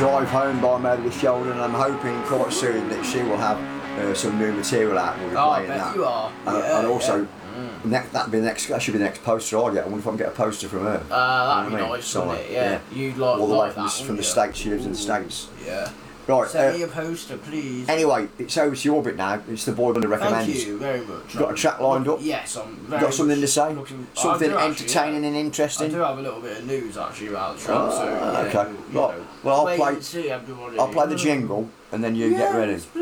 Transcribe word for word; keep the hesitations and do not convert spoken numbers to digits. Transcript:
Drive Home by Meredith Sheldon, and I'm hoping quite soon that she will have uh, some new material out. We'll be Oh, I playing bet that. you are. And, Yeah, and also, yeah. Mm. next, that'd be the next. That should be the next poster I get. I wonder if I can get a poster from her. Uh, that'd You be know what I mean? nice, So, wouldn't it? Yeah. yeah. You'd like, All the way like from, that, the, from the wouldn't you? States. She lives in the States. Yeah. Right. Send Uh, me a poster, please. anyway, it's over to your bit now. It's the boy under recommends. Thank you very much. Got a track lined up? Yes, I'm very Got something much to say? looking- Something I do actually, entertaining yeah. and I interesting? do have a little bit of news actually about the track, so Ah, yeah, okay. you Right. know, Well, I'll wait play- and see, everybody. I'll play the jingle and then you get ready. Yes,